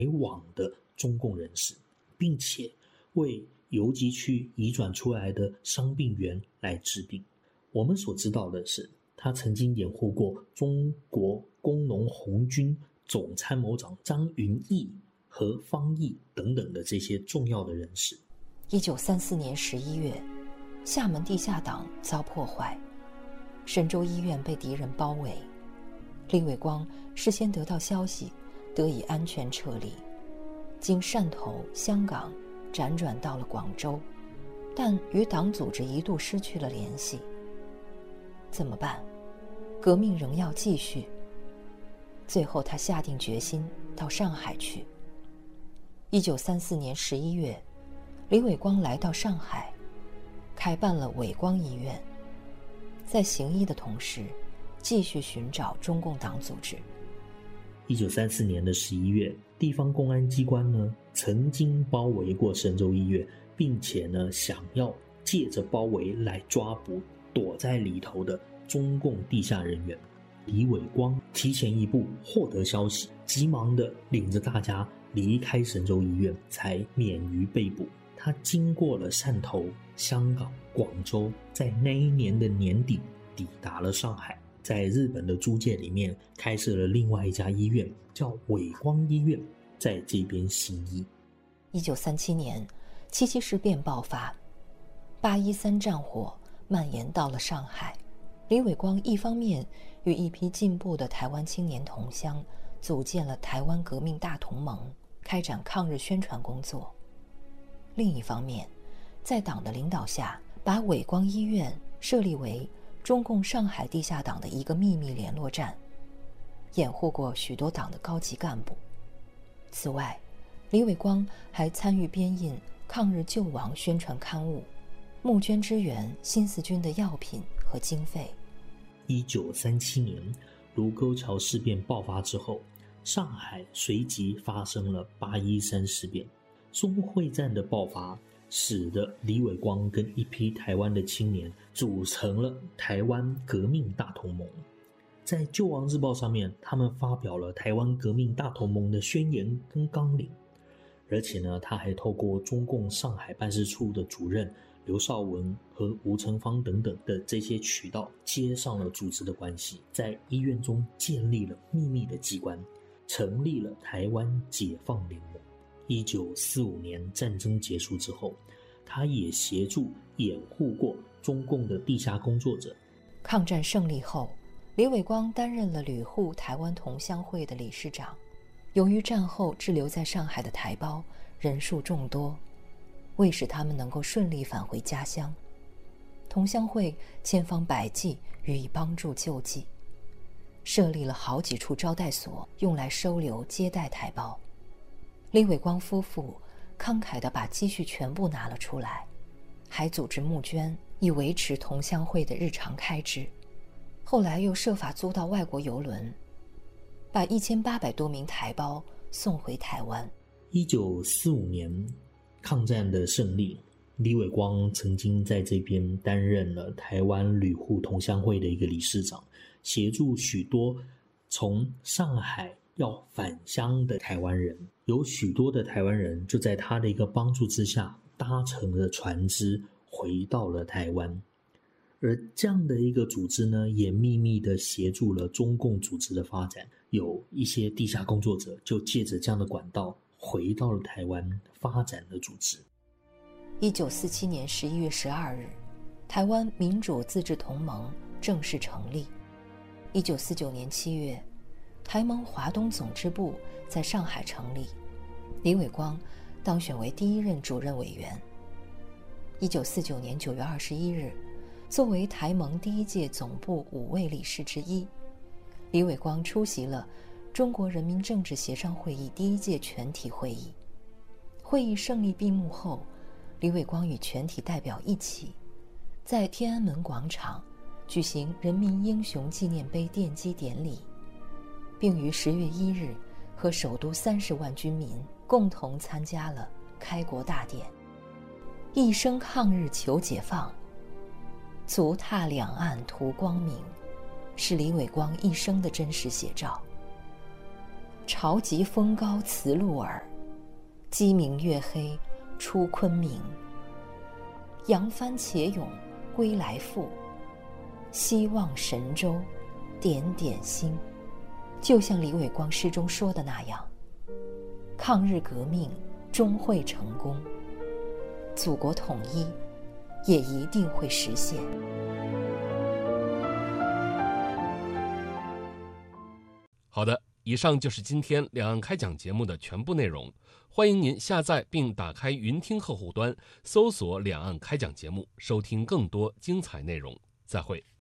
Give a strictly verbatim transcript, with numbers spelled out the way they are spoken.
往的中共人士，并且为游击区移转出来的伤病员来治病。我们所知道的是，他曾经掩护过中国工农红军总参谋长张云逸和方毅等等的这些重要的人士。 一九三四年十一月，厦门地下党遭破坏，神州医院被敌人包围。李伟光事先得到消息，得以安全撤离，经汕头、香港辗转到了广州，但与党组织一度失去了联系。怎么办？革命仍要继续。最后他下定决心到上海去。一九三四年十一月，李伟光来到上海，开办了伟光医院，在行医的同时继续寻找中共党组织。 一九三四年的十一月，地方公安机关呢曾经包围过神州医院，并且呢想要借着包围来抓捕躲在里头的中共地下人员。李伟光提前一步获得消息，急忙的领着大家离开神州医院，才免于被捕。他经过了汕头、香港、广州，在那一年的年底抵达了上海，在日本的租界里面开设了另外一家医院，叫伟光医院，在这边行医。 一九三七年，七七事变爆发，八一三战火蔓延到了上海。李伟光一方面与一批进步的台湾青年同乡组建了台湾革命大同盟，开展抗日宣传工作；另一方面，在党的领导下，把伟光医院设立为中共上海地下党的一个秘密联络站，掩护过许多党的高级干部。此外，李伟光还参与编印抗日救亡宣传刊物，募捐支援新四军的药品和经费。 一九三七年，卢沟桥事变爆发之后，上海随即发生了八一三事变。淞沪会战的爆发，使得李伟光跟一批台湾的青年组成了台湾革命大同盟。在救亡日报上面，他们发表了台湾革命大同盟的宣言跟纲领，而且呢，他还透过中共上海办事处的主任刘少文和吴成芳等等的这些渠道接上了组织的关系，在医院中建立了秘密的机关，成立了台湾解放联盟。一九四五年战争结束之后，他也协助掩护过中共的地下工作者。 抗战胜利后，李伟光担任了旅沪台湾同乡会的理事长。由于战后滞留在上海的台胞人数众多，为使他们能够顺利返回家乡，同乡会千方百计予以帮助救济，设立了好几处招待所，用来收留接待台胞。李伟光夫妇慷慨地把积蓄全部拿了出来，还组织募捐，以维持同乡会的日常开支。后来又设法租到外国邮轮，把一千八百多名台胞送回台湾。 一九四五年抗战的胜利，李伟光曾经在这边担任了台湾旅沪同乡会的一个理事长，协助许多从上海要返乡的台湾人。有许多的台湾人就在他的一个帮助之下，搭乘了船只回到了台湾。而这样的一个组织呢，也秘密的协助了中共组织的发展。有一些地下工作者就借着这样的管道回到了台湾，发展了组织。 一九四七年十一月十二日，台湾民主自治同盟正式成立。一九四九年七月，台盟华东总支部在上海成立，李伟光当选为第一任主任委员。一九四九年九月二十一日，作为台盟第一届总部五位理事之一，李伟光出席了中国人民政治协商会议第一届全体会议。会议胜利闭幕后，李伟光与全体代表一起在天安门广场举行人民英雄纪念碑奠基典礼，并于十月一日和首都三十万军民共同参加了开国大典。一生抗日求解放，足踏两岸图光明，是李伟光一生的真实写照。 朝极风高辞鹿耳，鸡鸣月黑出昆明。扬帆且涌归来复，希望神州点点星。就像李伟光诗中说的那样，抗日革命终会成功，祖国统一也一定会实现。 好的，以上就是今天两岸开讲节目的全部内容。欢迎您下载并打开云听客户端，搜索两岸开讲节目，收听更多精彩内容。再会。